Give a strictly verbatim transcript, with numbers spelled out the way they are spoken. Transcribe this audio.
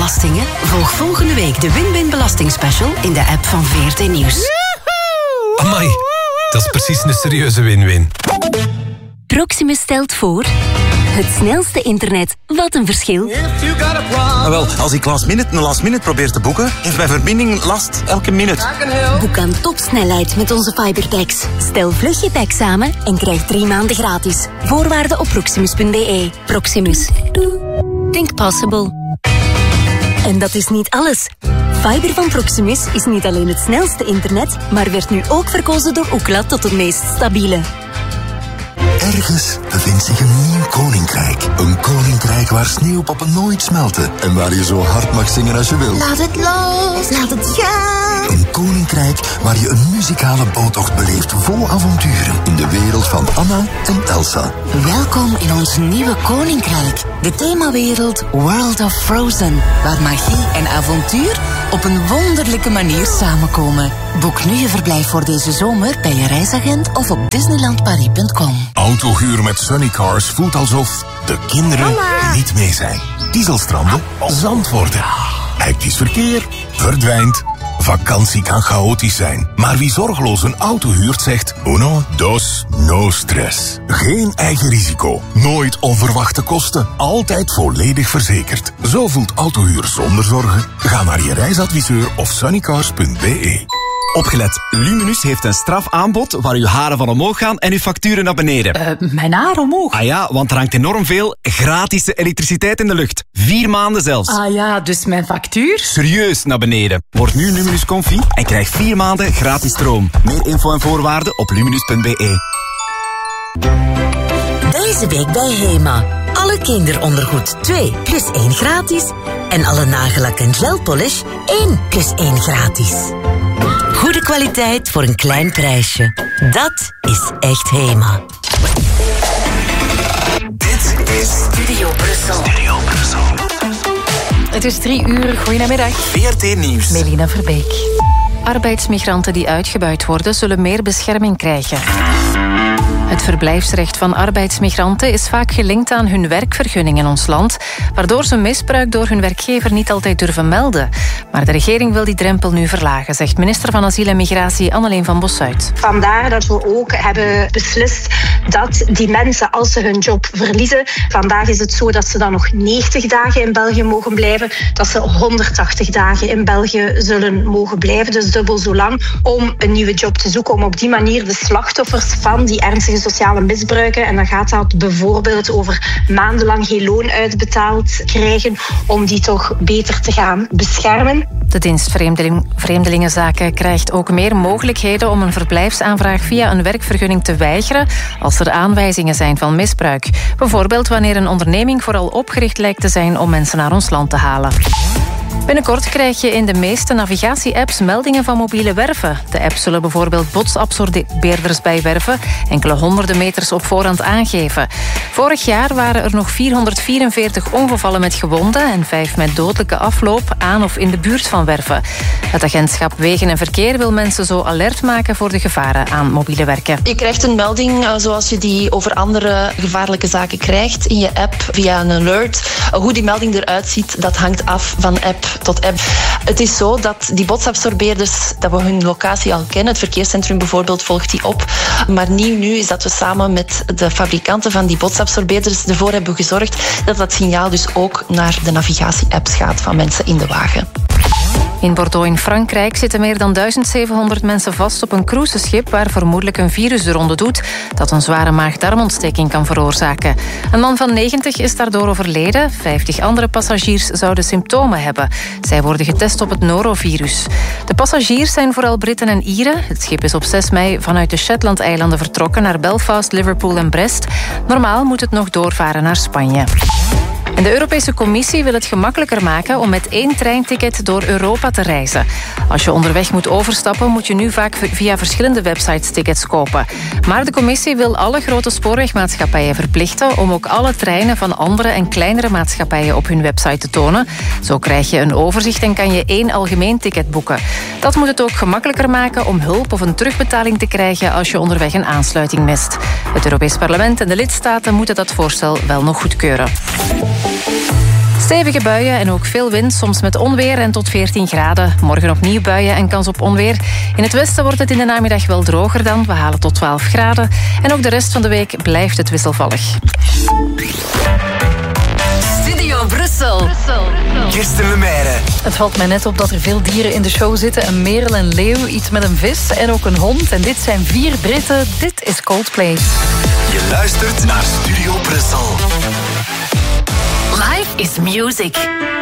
belastingen? Volg volgende week de Win-Win Belasting Special in de app van V R T Nieuws. Amai, dat is precies een serieuze win-win. Proximus stelt voor... Het snelste internet. Wat een verschil. Ah, wel, als ik last minute een last minute probeer te boeken, heeft mijn verbinding last elke minuut. Boek aan topsnelheid met onze Fiberpacks. Stel vlug je pack samen en krijg drie maanden gratis. Voorwaarden op proximus punt b e. Proximus. Think possible. En dat is niet alles. Fiber van Proximus is niet alleen het snelste internet, maar werd nu ook verkozen door Ookla tot het meest stabiele. Ergens bevindt zich een nieuw koninkrijk. Een koninkrijk waar sneeuwpoppen nooit smelten. En waar je zo hard mag zingen als je wil. Laat het los, laat het gaan. Een koninkrijk waar je een muzikale boottocht beleeft vol avonturen. In de wereld van Anna en Elsa. Welkom in ons nieuwe koninkrijk. De themawereld World of Frozen. Waar magie en avontuur op een wonderlijke manier samenkomen. Boek nu je verblijf voor deze zomer bij je reisagent of op disneyland paris punt com. Autohuur met Sunny Cars voelt alsof de kinderen Mama. niet mee zijn. Dieselstranden, zand worden. Hectisch verkeer, verdwijnt. Vakantie kan chaotisch zijn. Maar wie zorgeloos een auto huurt zegt... Uno, dos, no stress. Geen eigen risico. Nooit onverwachte kosten. Altijd volledig verzekerd. Zo voelt autohuur zonder zorgen. Ga naar je reisadviseur of sunnycars punt b e. Opgelet, Luminus heeft een strafaanbod waar uw haren van omhoog gaan en uw facturen naar beneden. Uh, mijn haar omhoog? Ah ja, want er hangt enorm veel gratis elektriciteit in de lucht. Vier maanden zelfs. Ah ja, dus mijn factuur? Serieus naar beneden. Word nu Luminus Comfy en krijg vier maanden gratis stroom. Meer info en voorwaarden op luminus punt b e. Deze week bij Hema. Alle kinderondergoed twee plus één gratis. En alle nagellak en gelpolish één plus één gratis. Goede kwaliteit voor een klein prijsje. Dat is echt Hema. Dit is Studio Brussel. Studio Brussel. Het is drie uur. Goedemiddag. V R T Nieuws. Melina Verbeek. Arbeidsmigranten die uitgebuit worden, zullen meer bescherming krijgen. Het verblijfsrecht van arbeidsmigranten is vaak gelinkt aan hun werkvergunning in ons land, waardoor ze misbruik door hun werkgever niet altijd durven melden. Maar de regering wil die drempel nu verlagen, zegt minister van Asiel en Migratie Anneleen van Bossuyt. Vandaar dat we ook hebben beslist dat die mensen, als ze hun job verliezen, vandaag is het zo dat ze dan nog negentig dagen in België mogen blijven, dat ze honderdtachtig dagen in België zullen mogen blijven, dus dubbel zo lang, om een nieuwe job te zoeken, om op die manier de slachtoffers van die ernstige sociale misbruiken, en dan gaat dat bijvoorbeeld over maandenlang geen loon uitbetaald krijgen, om die toch beter te gaan beschermen. De dienst Vreemdeling, Vreemdelingenzaken krijgt ook meer mogelijkheden om een verblijfsaanvraag via een werkvergunning te weigeren als er aanwijzingen zijn van misbruik. Bijvoorbeeld wanneer een onderneming vooral opgericht lijkt te zijn om mensen naar ons land te halen. Binnenkort krijg je in de meeste navigatie-apps meldingen van mobiele werven. De apps zullen bijvoorbeeld botsabsorbeerders bij werven enkele honderden meters op voorhand aangeven. Vorig jaar waren er nog vierhonderdvierenveertig ongevallen met gewonden en vijf met dodelijke afloop aan of in de buurt van werven. Het agentschap Wegen en Verkeer wil mensen zo alert maken voor de gevaren aan mobiele werken. Je krijgt een melding zoals je die over andere gevaarlijke zaken krijgt in je app via een alert. Hoe die melding eruit ziet, dat hangt af van app tot app. Het is zo dat die botsabsorbeerders, dat we hun locatie al kennen. Het verkeerscentrum bijvoorbeeld volgt die op. Maar nieuw nu is dat we samen met de fabrikanten van die botsabsorbeerders ervoor hebben gezorgd dat dat signaal dus ook naar de navigatie-apps gaat van mensen in de wagen. In Bordeaux in Frankrijk zitten meer dan duizend zevenhonderd mensen vast op een cruiseschip waar vermoedelijk een virus de ronde doet dat een zware maag-darmontsteking kan veroorzaken. Een man van negentig is daardoor overleden. vijftig andere passagiers zouden symptomen hebben. Zij worden getest op het norovirus. De passagiers zijn vooral Britten en Ieren. Het schip is op zes mei vanuit de Shetland-eilanden vertrokken naar Belfast, Liverpool en Brest. Normaal moet het nog doorvaren naar Spanje. En de Europese Commissie wil het gemakkelijker maken om met één treinticket door Europa te reizen. Als je onderweg moet overstappen, moet je nu vaak via verschillende websites tickets kopen. Maar de Commissie wil alle grote spoorwegmaatschappijen verplichten om ook alle treinen van andere en kleinere maatschappijen op hun website te tonen. Zo krijg je een overzicht en kan je één algemeen ticket boeken. Dat moet het ook gemakkelijker maken om hulp of een terugbetaling te krijgen als je onderweg een aansluiting mist. Het Europees Parlement en de lidstaten moeten dat voorstel wel nog goedkeuren. Stevige buien en ook veel wind, soms met onweer en tot veertien graden. Morgen opnieuw buien en kans op onweer. In het westen wordt het in de namiddag wel droger dan. We halen tot twaalf graden. En ook de rest van de week blijft het wisselvallig. Studio Brussel. Kirsten Lemaire. Het valt mij net op dat er veel dieren in de show zitten. Een merel, een leeuw, iets met een vis en ook een hond. En dit zijn vier Britten. Dit is Coldplay. Je luistert naar Studio Brussel. Life is music.